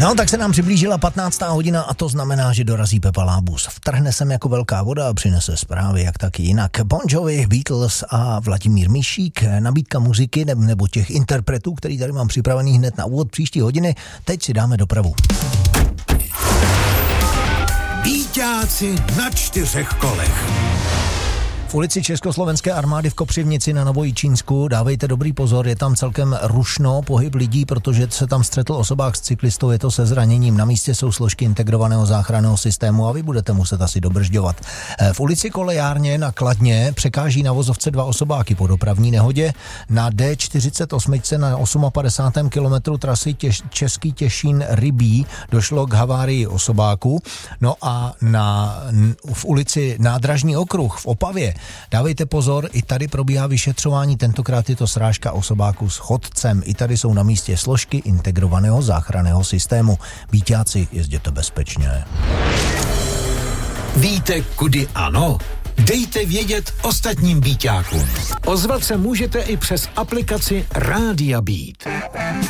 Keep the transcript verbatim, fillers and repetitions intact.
No, tak se nám přiblížila patnáctá hodina a to znamená, že dorazí Pepa Lábus. Vtrhne sem jako velká voda a přinese zprávy, jak taky jinak. Bon Jovi, Beatles a Vladimír Mišík. Nabídka muziky nebo těch interpretů, který tady mám připravený hned na úvod příští hodiny. Teď si dáme dopravu. Býťáci na čtyřech kolech. V ulici Československé armády v Kopřivnici na Novojičínsku dávejte dobrý pozor, je tam celkem rušno pohyb lidí, protože se tam střetl osobák s cyklistou, je to se zraněním. Na místě jsou složky integrovaného záchranného systému a vy budete muset asi dobržďovat. V ulici Kolejárně na Kladně překáží na vozovce dva osobáky po dopravní nehodě. Na D čtyřicet osm na padesátém osmém kilometru trasy těž, Český Těšín Rybí došlo k havárii osobáku. No a na, v ulici Nádražní okruh v Opavě dávejte pozor, i tady probíhá vyšetřování, tentokrát je to srážka osobáku s chodcem. I tady jsou na místě složky integrovaného záchranného systému. Býťáci, jezděte bezpečně. Víte, kudy ano? Dejte vědět ostatním býťákům. Ozvat se můžete i přes aplikaci Rádia Beat.